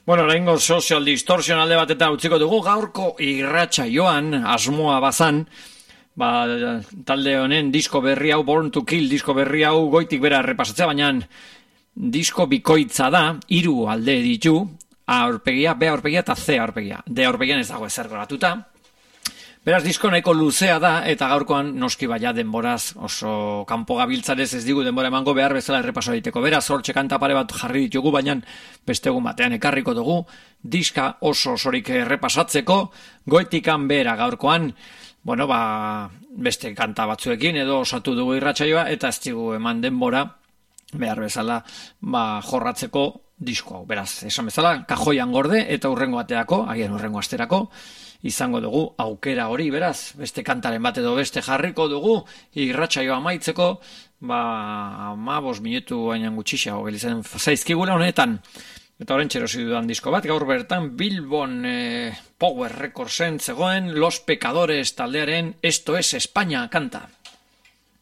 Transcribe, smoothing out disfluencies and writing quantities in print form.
Bueno, oraingo Social Distortion alde bateta utziko dugu, gaurko irratsaioan asmoa bazan, talde honen disko berri hau, Born to Kill disko berri hau goitik bera errepasatzea, baina disko bikoitza da, 3 alde ditu, A aurpegia, B aurpegia eta C aurpegia. D aurpegian ez dago ezer goratuta. Beraz, disko nahiko luzea da, eta gaurkoan noski baina denboraz oso kanpo gabiltzarez ez digu denbora emango behar bezala errepaso egiteko. Beraz, hortxe kanta pare bat jarri ditugu, baina beste egun batean ekarriko dugu, diska oso osorik errepasatzeko, goitikan behera gaurkoan, beste kanta batzuekin edo osatu dugu irratsaioa, eta ez digu eman denbora behar bezala jorratzeko disko hau. Beraz, esan bezala, kajoian gorde eta urrengo bateako, agian urrengo asterako, izango dugu aukera hori, beraz, beste kantaren bat edo beste jarriko dugu, irratsaioa amaitzeko, 15 minutu bainan gutxixago gelitzen zaizkigula honetan. Eta orain txerosi dudan disko bat, gaur bertan Bilbon Power Recordsen zegoen Los Pecadores taldearen Esto es España kanta.